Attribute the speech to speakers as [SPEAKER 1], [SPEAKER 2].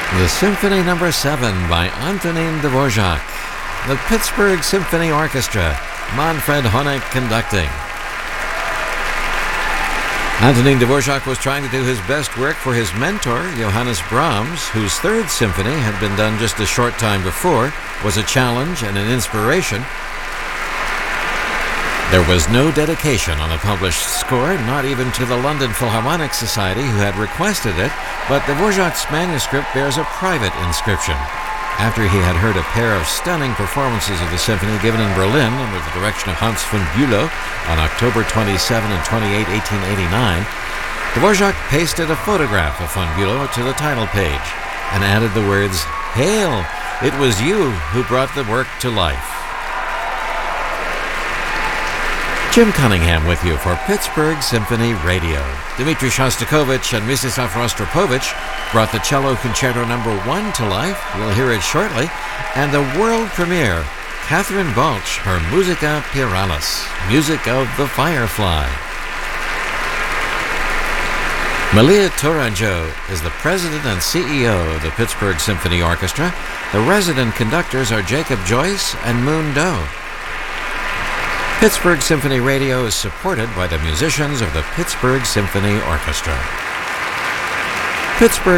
[SPEAKER 1] The Symphony No. 7 by Antonin Dvorak. The Pittsburgh Symphony Orchestra, Manfred Honeck conducting. Antonin Dvorak was trying to do his best work for his mentor, Johannes Brahms, whose third symphony had been done just a short time before, was a challenge and an inspiration. There was no dedication on the published score, not even to the London Philharmonic Society, who had requested it, but Dvorak's manuscript bears a private inscription. After he had heard a pair of stunning performances of the symphony given in Berlin under the direction of Hans von Bülow on October 27 and 28, 1889, Dvorak pasted a photograph of von Bülow to the title page and added the words, "Hail! It was you who brought the work to life." Jim Cunningham with you for Pittsburgh Symphony Radio. Dmitri Shostakovich and Mstislav Rostropovich brought the Cello Concerto No. 1 to life. We'll hear it shortly. And the world premiere, Catherine Balch, her Musica Pyralis, Music of the Firefly. Malia Tourangeau is the president and CEO of the Pittsburgh Symphony Orchestra. The resident conductors are Jacob Joyce and Moon Doe. Pittsburgh Symphony Radio is supported by the musicians of the Pittsburgh Symphony Orchestra. Pittsburgh